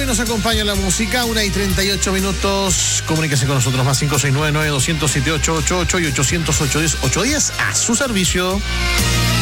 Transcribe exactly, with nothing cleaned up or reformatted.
nos acompaña la música, una y treinta y ocho minutos. Comuníquese con nosotros, más cinco seis nueve nueve, dos cero siete, ocho ocho ocho y ochocientos ocho diez, ocho diez a su servicio.